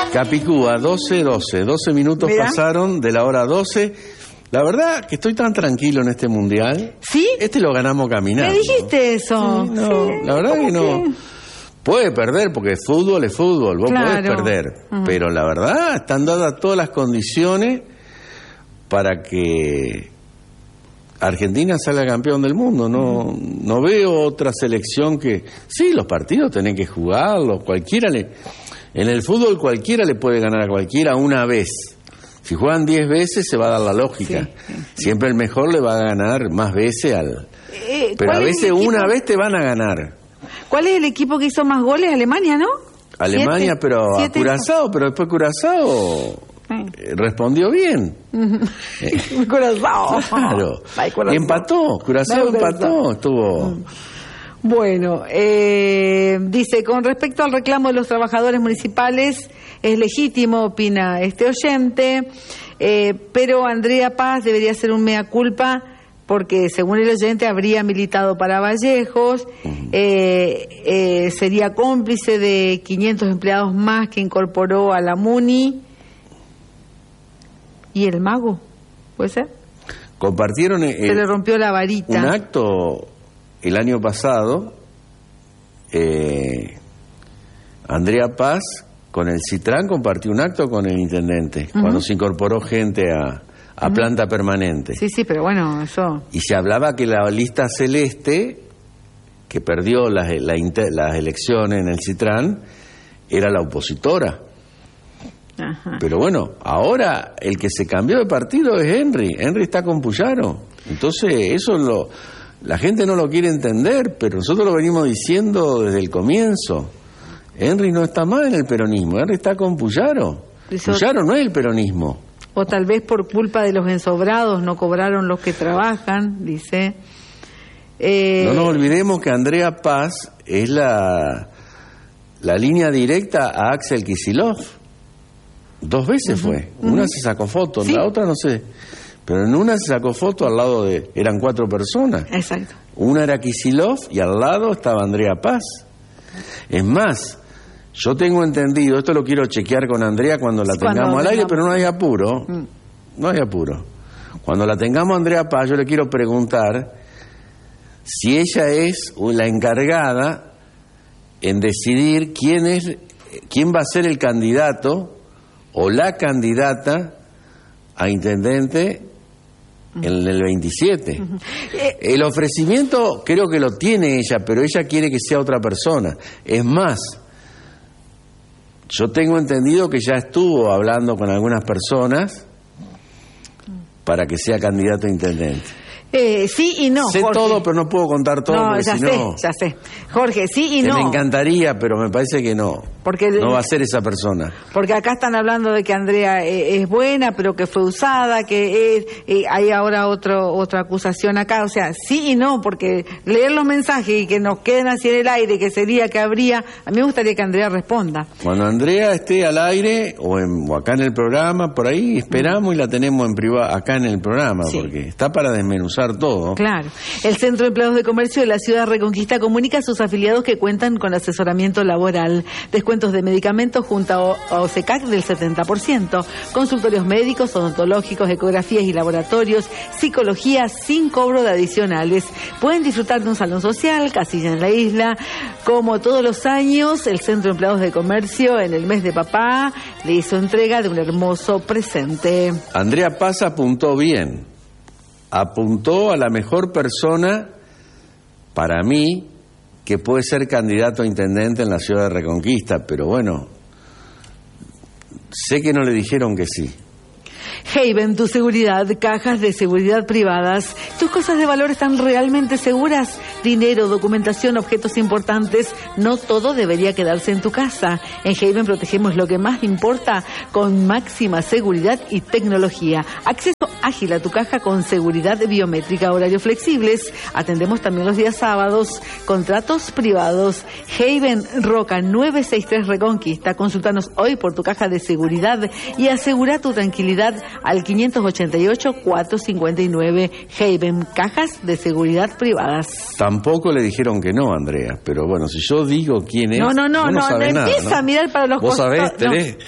Capicúa, 12 minutos. Mirá. Pasaron de la hora 12. La verdad que estoy tan tranquilo en este mundial. ¿Sí? Lo ganamos caminando. ¿Me dijiste eso? Sí, no, sí. La verdad que no. Puede perder porque fútbol es fútbol, vos podés perder. Pero la verdad están dadas todas las condiciones para que Argentina salga campeón del mundo. No veo otra selección que... Sí, los partidos tenés que jugarlos. En el fútbol cualquiera le puede ganar a cualquiera una vez. Si juegan 10 veces se va a dar la lógica. Sí. Siempre el mejor le va a ganar más veces al... Pero a veces una vez te van a ganar. ¿Cuál es el equipo que hizo más goles? Alemania, ¿no? Alemania, pero a Curazao, pero después Curazao respondió bien. Curazao. Claro. Y empató, Curazao empató, estuvo... Bueno, dice, con respecto al reclamo de los trabajadores municipales, es legítimo, opina este oyente, pero Andrea Paz debería hacer un mea culpa porque, según el oyente, habría militado para Vallejos, sería cómplice de 500 empleados más que incorporó a la MUNI. ¿Y el mago? ¿Puede ser? Compartieron... Se le rompió la varita. Un acto... El año pasado, Andrea Paz con el Citrán compartió un acto con el intendente, cuando se incorporó gente a planta permanente. Sí, pero bueno, eso... Y se hablaba que la lista celeste, que perdió las elecciones en el Citrán, era la opositora. Ajá. Pero bueno, ahora el que se cambió de partido es Henry. Henry está con Puyaro. Entonces, eso la gente no lo quiere entender, pero nosotros lo venimos diciendo desde el comienzo. Henry no está más en el peronismo, Henry está con Puyaro. Puyaro no es el peronismo. O tal vez por culpa de los ensobrados no cobraron los que trabajan, dice. No nos olvidemos que Andrea Paz es la línea directa a Axel Kicillof. 2 veces fue. Una se sacó foto, la otra no sé. Pero en una se sacó foto al lado de... Eran 4 personas. Exacto. Una era Kicillof y al lado estaba Andrea Paz. Es más, yo tengo entendido, esto lo quiero chequear con Andrea cuando la tengamos al aire, pero no hay apuro. No hay apuro. Cuando la tengamos Andrea Paz, yo le quiero preguntar si ella es la encargada en decidir quién va a ser el candidato o la candidata a intendente en el 27. El ofrecimiento creo que lo tiene ella, pero ella quiere que sea otra persona. Es más, yo tengo entendido que ya estuvo hablando con algunas personas para que sea candidato a intendente. Sí y no, sé Jorge. Todo, pero no puedo contar todo. No, ya sé. Jorge, sí y no. Me encantaría, pero me parece que no. Porque no va a ser esa persona. Porque acá están hablando de que Andrea es buena, pero que fue usada, que hay ahora otra acusación acá. O sea, sí y no, porque leer los mensajes y que nos queden así en el aire, que sería que habría... A mí me gustaría que Andrea responda. Cuando Andrea esté al aire o acá en el programa, por ahí esperamos y la tenemos en privado acá en el programa, porque está para desmenuzar todo. Claro. El Centro de Empleados de Comercio de la Ciudad Reconquista comunica a sus afiliados que cuentan con asesoramiento laboral, descuentos de medicamentos junto a OSECAC del 70%, consultorios médicos, odontológicos, ecografías y laboratorios, psicología sin cobro de adicionales. Pueden disfrutar de un salón social, casilla en la isla. Como todos los años, el Centro de Empleados de Comercio en el mes de papá le hizo entrega de un hermoso presente. Andrea Paz apuntó bien. Apuntó a la mejor persona para mí que puede ser candidato a intendente en la ciudad de Reconquista, pero bueno, sé que no le dijeron que sí. Haven, tu seguridad, cajas de seguridad privadas. ¿Tus cosas de valor están realmente seguras? Dinero, documentación, objetos importantes, no todo debería quedarse en tu casa. En Haven protegemos lo que más importa con máxima seguridad y tecnología. Acceso ágil a tu caja con seguridad biométrica, horarios flexibles. Atendemos también los días sábados. Contratos privados. Haven Roca 963 Reconquista. Consúltanos hoy por tu caja de seguridad y asegura tu tranquilidad al 588-459. Haven, cajas de seguridad privadas. Tampoco le dijeron que no, Andrea, pero bueno, si yo digo quién es, no sabe nada, empieza a mirar para los costados. ¿Vos sabés, Teré?